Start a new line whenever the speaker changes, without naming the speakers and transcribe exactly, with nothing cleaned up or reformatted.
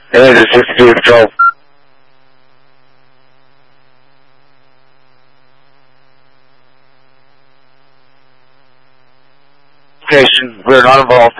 Hey, this is sixty-two Patrol. Location, we're not involved.